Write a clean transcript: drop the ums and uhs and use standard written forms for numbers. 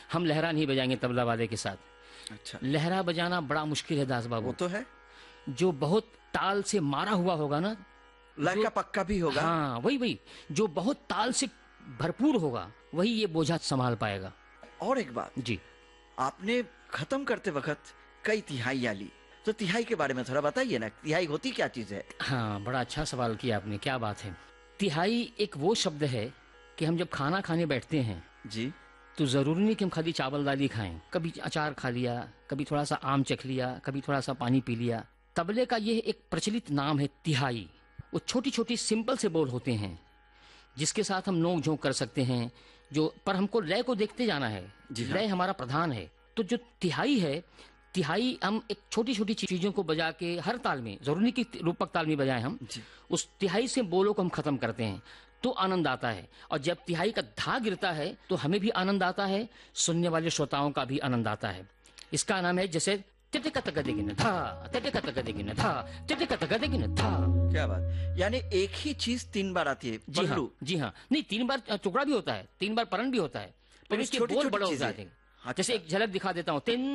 हम लहरा नहीं बजाएंगे तबला वाले के साथ। अच्छा, लहरा बजाना बड़ा मुश्किल है दास बाबू। वो तो है, जो बहुत ताल से मारा हुआ होगा ना, लय का पक्का भी होगा। हाँ वही जो बहुत ताल से भरपूर होगा वही ये बोझा संभाल पाएगा। और एक बात जी, आपने खत्म करते वक्त कई तिहाइयाँ ली, तो तिहाई के बारे में थोड़ा बताइए ना, तिहाई होती क्या चीज है? हाँ बड़ा अच्छा सवाल किया आपने, क्या बात है। तिहाई एक वो शब्द है कि हम जब खाना खाने बैठते हैं जी, तो जरूरी नहीं कि हम खाली चावल दाली खाएं, कभी अचार खा लिया, कभी थोड़ा सा आम चख लिया, कभी थोड़ा सा पानी पी लिया। तबले का ये एक प्रचलित नाम है तिहाई। वो छोटी छोटी सिंपल से बोल होते हैं जिसके साथ हम नोक झोंक कर सकते हैं, जो पर हमको लय को देखते जाना है। लय हमारा प्रधान है। तो जो तिहाई है, तिहाई हम एक छोटी छोटी चीजों को बजा के हर ताल में, जरूरी नहीं कि रूपक ताल में बजाएं हम, उस तिहाई से बोलों को हम खत्म करते हैं तो आनंद आता है। और जब तिहाई का धा गिरता है तो हमें भी आनंद आता है, सुनने वाले श्रोताओं का भी आनंद आता है। इसका नाम है जैसे तिटिकतगदिगिन धा, तिटिकतगदिगिन धा, तिटिकतगदिगिन धा। क्या बात, यानी एक ही चीज 3 बार आती है? जी हाँ, जी हाँ, नहीं 3 बार टुकड़ा भी होता है, 3 बार परन भी होता है, पर इसके बोल बड़े हो जाते हैं। जैसे एक झलक दिखा देता हूँ।